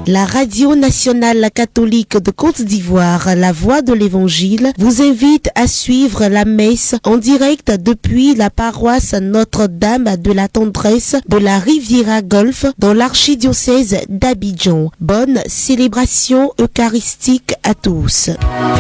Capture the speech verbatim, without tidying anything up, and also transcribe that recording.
La radio nationale catholique de Côte d'Ivoire, La Voix de l'Évangile, vous invite à suivre la messe en direct depuis la paroisse Notre-Dame de la Tendresse de la Riviera Golfe dans l'archidiocèse d'Abidjan. Bonne célébration eucharistique à tous.